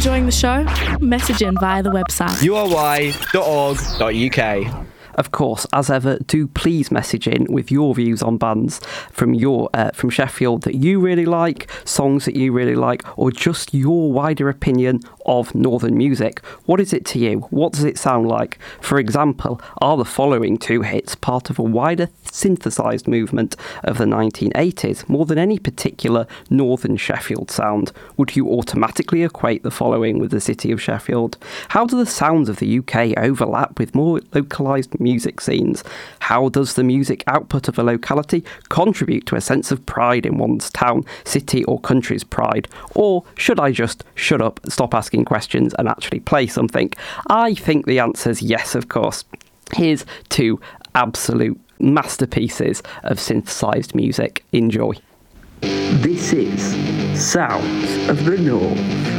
enjoying the show? Message in via the website uoy.org.uk. Of course, as ever, do please message in with your views on bands from Sheffield that you really like, songs that you really like, or just your wider opinion of Northern music. What is it to you? What does it sound like? For example, are the following two hits part of a wider synthesised movement of the 1980s, more than any particular Northern Sheffield sound? Would you automatically equate the following with the city of Sheffield? How do the sounds of the UK overlap with more localised music scenes? How does the music output of a locality contribute to a sense of pride in one's town, city or country's pride? Or should I just shut up, stop asking questions and actually play something? I think the answer's yes, of course. Here's two absolute masterpieces of synthesised music. Enjoy. This is Sounds of the North.